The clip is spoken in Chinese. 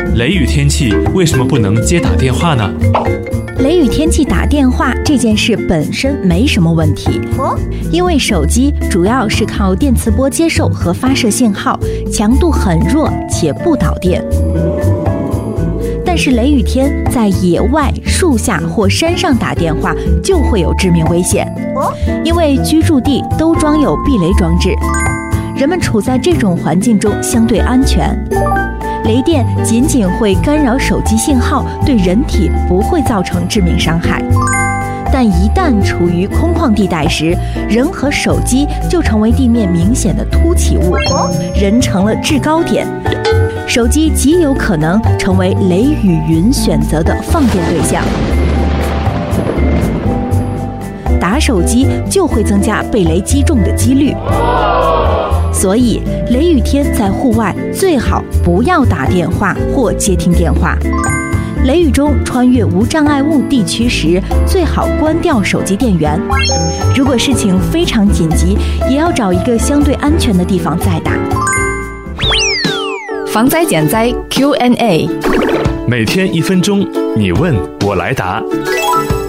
雷雨天气为什么不能接打电话呢？ 雷雨天气打电话这件事本身没什么问题，因为手机主要是靠电磁波接受和发射信号，强度很弱且不导电。但是雷雨天在野外、树下或山上打电话就会有致命危险，因为居住地都装有避雷装置，人们处在这种环境中相对安全。雷电仅仅会干扰手机信号，对人体不会造成致命伤害。但一旦处于空旷地带时，人和手机就成为地面明显的凸起物，人成了制高点，手机极有可能成为雷雨云选择的放电对象。打手机就会增加被雷击中的几率。所以雷雨天在户外最好不要打电话或接听电话。雷雨中穿越无障碍物地区时，最好关掉手机电源。如果事情非常紧急，也要找一个相对安全的地方再打。 防灾减灾 Q&A， 每天1分钟，你问我来答。